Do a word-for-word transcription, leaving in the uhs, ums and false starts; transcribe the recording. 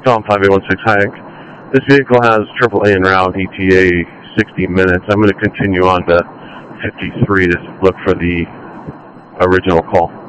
Tom five eight one six, hi. This vehicle has triple A en route, E T A sixty minutes. I'm going to continue on to fifty-three to look for the original call.